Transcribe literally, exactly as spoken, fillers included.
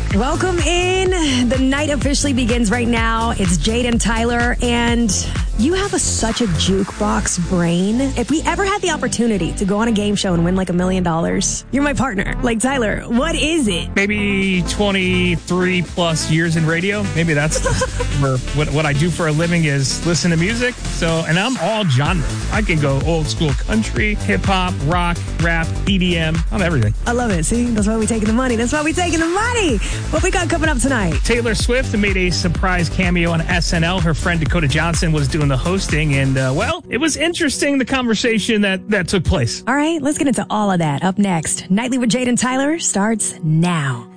Welcome in. The night officially begins right now. It's Jade and Tyler, and you have a, such a jukebox brain. If we ever had the opportunity to go on a game show and win like a million dollars, you're my partner. Like, Tyler, what is it? Maybe twenty-three plus years in radio. Maybe that's where what, what I do for a living is listen to music. So, and I'm all genre. I can go old school country, hip hop, rock, rap, E D M. I'm everything. I love it. See, that's why we taking the money. That's why we taking the money. What we got coming up tonight? Taylor Swift made a surprise cameo on S N L. Her friend Dakota Johnson was doing the hosting, and uh, well, it was interesting, the conversation that that took place. All right, let's get into all of that up next. Nightly with Jade and Tyler starts now.